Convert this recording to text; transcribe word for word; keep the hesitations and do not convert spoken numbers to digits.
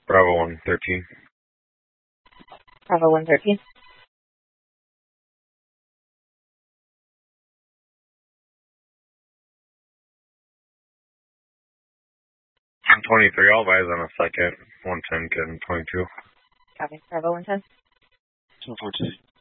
Bravo one thirteen. Bravo one thirteen. one twenty-three, all eyes on a second. one ten, Kevin twenty-two. Copy. Bravo one ten. ten fourteen.